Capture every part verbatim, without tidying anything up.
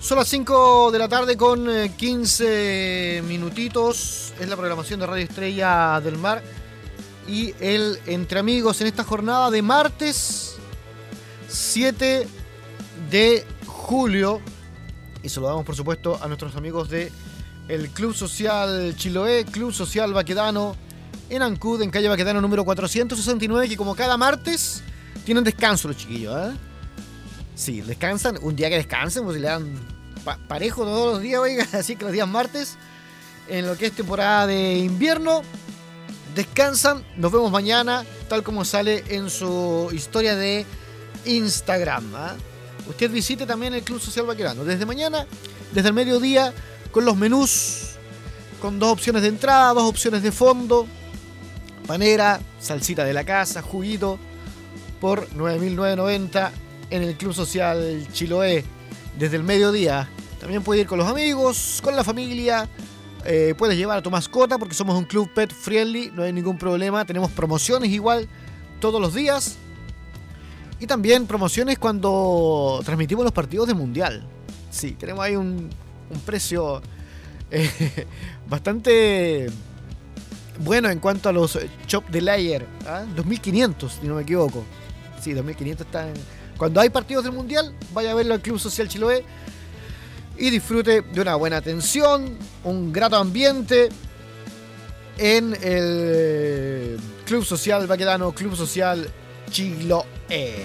Son las cinco de la tarde con quince minutitos. Es la programación de Radio Estrella del Mar y el Entre Amigos en esta jornada de martes siete de julio. Y saludamos, por supuesto, a nuestros amigos de el Club Social Chiloé, Club Social Baquedano, en Ancud, en calle Baquedano número cuatrocientos sesenta y nueve, que como cada martes tienen descanso los chiquillos, ¿eh? Sí, descansan, un día que descansen, pues si le dan pa- parejo todos los días, oiga, así que los días martes, en lo que es temporada de invierno, descansan. Nos vemos mañana, tal como sale en su historia de Instagram, ¿eh? Usted visite también el Club Social Baquedano desde mañana, desde el mediodía, con los menús, con dos opciones de entrada, dos opciones de fondo, panera, salsita de la casa, juguito, por nueve mil novecientos noventa en el Club Social Chiloé, desde el mediodía. También puede ir con los amigos, con la familia, eh, puedes llevar a tu mascota porque somos un club pet friendly, no hay ningún problema. Tenemos promociones igual todos los días y también promociones cuando transmitimos los partidos de Mundial. Sí, tenemos ahí un, un precio eh, bastante bueno en cuanto a los Shop de Layer, ¿eh? dos mil quinientos, si no me equivoco. Sí, dos mil quinientos está en... Cuando hay partidos del Mundial, vaya a verlo al Club Social Chiloé y disfrute de una buena atención, un grato ambiente en el Club Social Baquedano, Club Social Chiloé.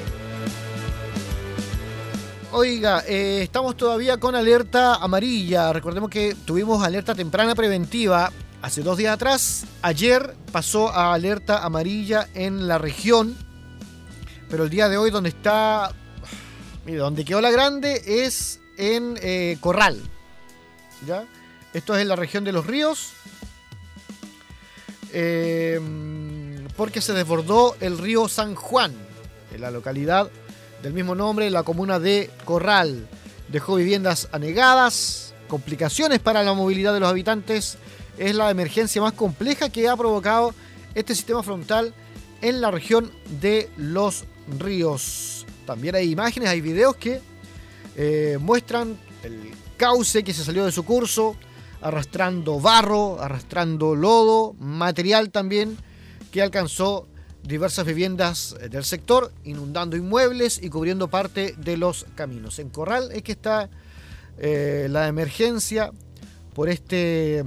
Oiga, eh, estamos todavía con alerta amarilla. Recordemos que tuvimos alerta temprana preventiva hace dos días atrás. Ayer pasó a alerta amarilla en la región. Pero el día de hoy donde está, mire, donde quedó la grande es en eh, Corral, ¿ya? Esto es en la región de Los Ríos, eh, porque se desbordó el río San Juan, en la localidad del mismo nombre, en la comuna de Corral. Dejó viviendas anegadas, complicaciones para la movilidad de los habitantes. Es la emergencia más compleja que ha provocado este sistema frontal en la región de Los Ríos. También hay imágenes, hay videos que eh, muestran el cauce que se salió de su curso, arrastrando barro, arrastrando lodo, material también que alcanzó diversas viviendas del sector, inundando inmuebles y cubriendo parte de los caminos. En Corral es que está eh, la emergencia por este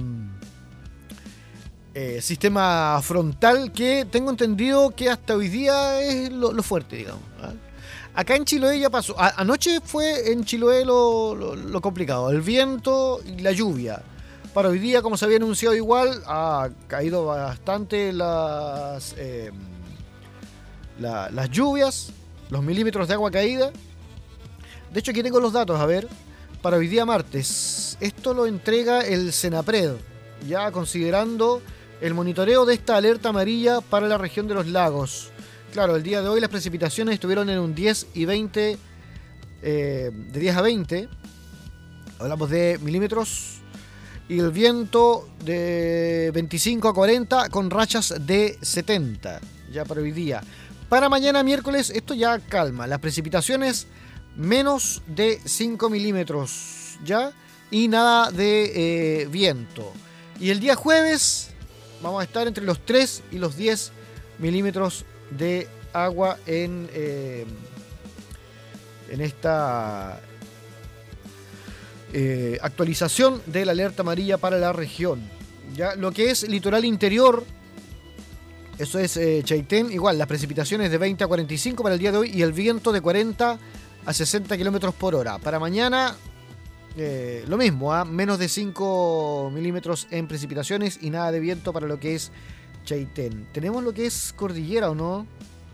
Eh, sistema frontal que tengo entendido que hasta hoy día es lo, lo fuerte, digamos. ¿eh? Acá en Chiloé ya pasó. A, anoche fue en Chiloé lo, lo, lo complicado, el viento y la lluvia. Para hoy día, como se había anunciado igual, ha caído bastante las, eh, la, las lluvias, los milímetros de agua caída. De hecho, aquí tengo los datos, a ver. Para hoy día martes, esto lo entrega el Senapred, ya considerando el monitoreo de esta alerta amarilla para la región de los lagos. Claro, el día de hoy las precipitaciones estuvieron en un diez y veinte, eh, de diez a veinte, hablamos de milímetros, y el viento de veinticinco a cuarenta con rachas de setenta, ya para hoy día. Para mañana miércoles esto ya calma, las precipitaciones menos de cinco milímetros, ya, y nada de eh, viento. Y el día jueves vamos a estar entre los tres y los diez milímetros de agua en, eh, en esta eh, actualización de la alerta amarilla para la región. Ya, lo que es litoral interior, eso es eh, Chaitén, igual, las precipitaciones de veinte a cuarenta y cinco para el día de hoy y el viento de cuarenta a sesenta kilómetros por hora. Para mañana Eh, lo mismo, ¿eh? Menos de cinco milímetros en precipitaciones y nada de viento para lo que es Chaitén. Tenemos lo que es cordillera, ¿o no?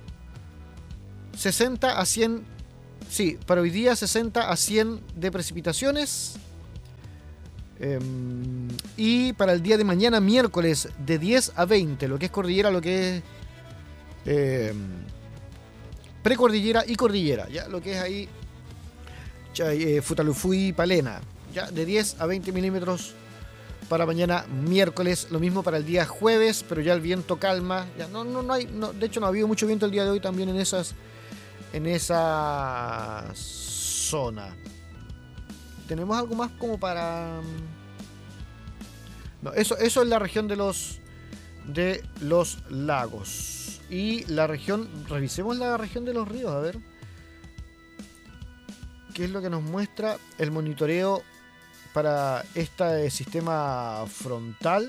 sesenta a cien, sí, para hoy día sesenta a cien de precipitaciones. Eh, y para el día de mañana, miércoles, de diez a veinte, lo que es cordillera, lo que es eh, precordillera y cordillera, ya lo que es ahí Eh, Futalufú, Palena, ya de diez a veinte milímetros para mañana miércoles, lo mismo para el día jueves, pero ya el viento calma, ya no, no, no hay, no, de hecho no ha habido mucho viento el día de hoy también en esas, en esa zona. tenemos algo más como para... No, eso, eso es la región de los, de los lagos. Y la región... Revisemos la región de los ríos, a ver. ¿Qué es lo que nos muestra el monitoreo para este sistema frontal?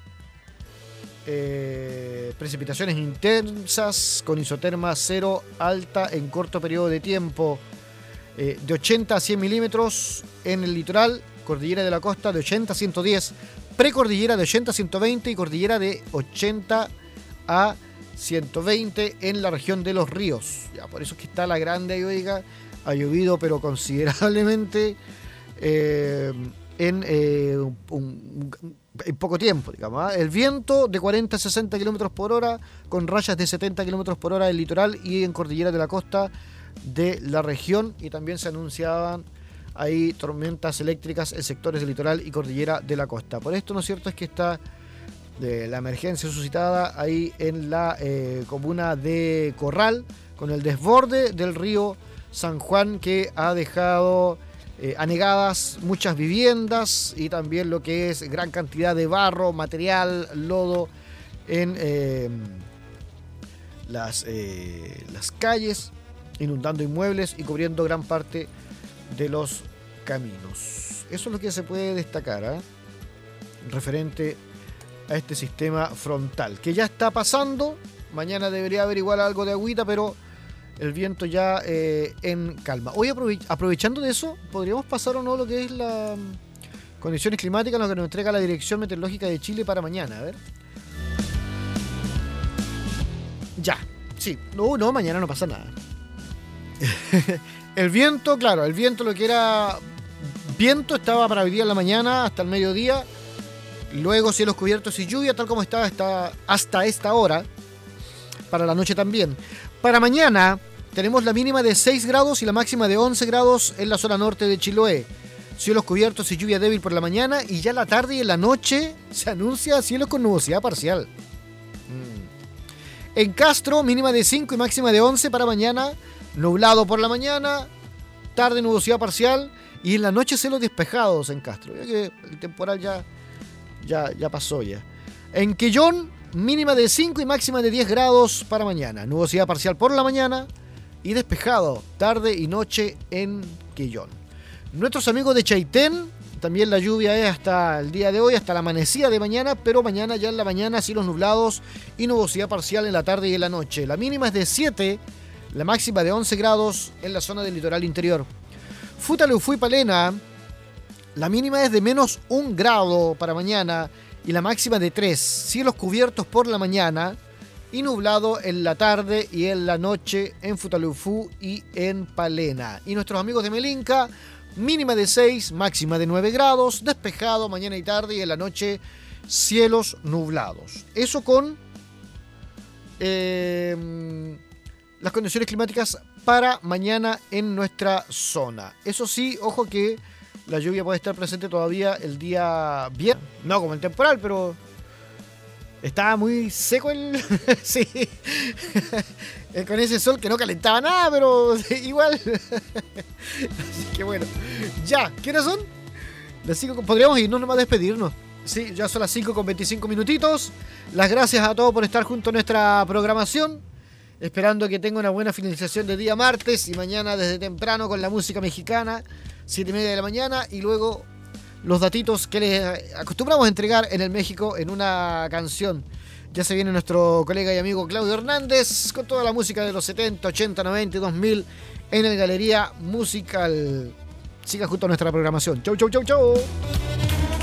Eh, precipitaciones intensas con isoterma cero alta en corto periodo de tiempo, eh, de ochenta a cien milímetros en el litoral, cordillera de la costa de ochenta a ciento diez, precordillera de ochenta a ciento veinte y cordillera de ochenta a ciento veinte en la región de los ríos. Ya, por eso es que está la grande ahí, oiga, ha llovido pero considerablemente eh, en, eh, un, un, en poco tiempo, digamos. ¿eh? El viento de cuarenta a sesenta kilómetros por hora con rayas de setenta kilómetros por hora en el litoral y en cordillera de la costa de la región, y también se anunciaban ahí tormentas eléctricas en sectores del litoral y cordillera de la costa. Por esto, ¿no es cierto?, es que está de la emergencia suscitada ahí en la eh, comuna de Corral, con el desborde del río San Juan, que ha dejado eh, anegadas muchas viviendas y también lo que es gran cantidad de barro, material, lodo en eh, las, eh, las calles, inundando inmuebles y cubriendo gran parte de los caminos. Eso es lo que se puede destacar, ¿eh? referente a este sistema frontal, que ya está pasando. Mañana debería haber igual algo de agüita, pero el viento ya eh, en calma. Hoy aprovech- aprovechando de eso, podríamos pasar o no lo que es las condiciones climáticas, lo que nos entrega la Dirección Meteorológica de Chile para mañana. A ver. Ya, sí. No, no, mañana no pasa nada. El viento, claro, el viento, lo que era viento, estaba para hoy día en la mañana hasta el mediodía. Luego cielos cubiertos y lluvia, tal como estaba hasta, hasta esta hora. Para la noche también. Para mañana tenemos la mínima de seis grados y la máxima de once grados en la zona norte de Chiloé. Cielos cubiertos y lluvia débil por la mañana, y ya la tarde y en la noche se anuncia cielos con nubosidad parcial. Mm. En Castro, mínima de cinco y máxima de once para mañana. Nublado por la mañana, tarde nubosidad parcial y en la noche cielos despejados en Castro. Ya que el temporal ya, ya, ya pasó ya. En Quellón, mínima de cinco y máxima de diez grados para mañana. Nubosidad parcial por la mañana y despejado tarde y noche en Quellón. Nuestros amigos de Chaitén, también la lluvia es hasta el día de hoy, hasta la amanecida de mañana, pero mañana ya en la mañana cielos nublados y nubosidad parcial en la tarde y en la noche. La mínima es de siete, la máxima de once grados en la zona del litoral interior. Futaleufú y Palena, la mínima es de menos un grado para mañana y la máxima de tres. Cielos cubiertos por la mañana y nublado en la tarde y en la noche en Futaleufú y en Palena. Y nuestros amigos de Melinca, mínima de seis, máxima de nueve grados, despejado mañana y tarde y en la noche cielos nublados. Eso con eh, las condiciones climáticas para mañana en nuestra zona. Eso sí, ojo que la lluvia puede estar presente todavía el día viernes. No como el temporal, pero estaba muy seco el... sí. Con ese sol que no calentaba nada, pero igual. Así que bueno. Ya, ¿qué horas son? Las cinco, podríamos irnos nomás a despedirnos. Sí, ya son las cinco con veinticinco minutitos. Las gracias a todos por estar junto a nuestra programación. Esperando que tenga una buena finalización de día martes y mañana desde temprano con la música mexicana, siete y media de la mañana, y luego los datitos que les acostumbramos a entregar en el México en una canción. Ya se viene nuestro colega y amigo Claudio Hernández con toda la música de los setenta, ochenta, noventa y dos mil en el Galería Musical. Siga junto a nuestra programación. Chau, chau, chau, chau.